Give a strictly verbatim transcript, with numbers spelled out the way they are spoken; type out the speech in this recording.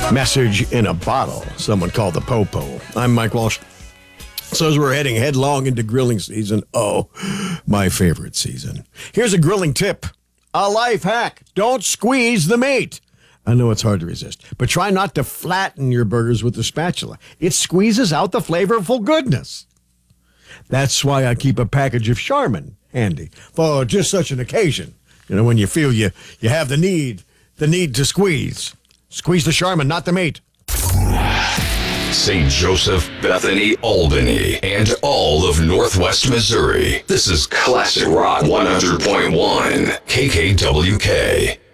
Message in a bottle, someone called the Popo. I'm Mike Walsh. So as we're heading headlong into grilling season, oh, my favorite season. Here's a grilling tip. A life hack. Don't squeeze the meat. I know it's hard to resist, but try not to flatten your burgers with the spatula. It squeezes out the flavorful goodness. That's why I keep a package of Charmin handy for just such an occasion. You know, when you feel you, you have the need, the need to squeeze. Squeeze the Charmin, not the meat. Saint Joseph, Bethany, Albany, and all of Northwest Missouri. This is Classic Rock one hundred point one, K K W K.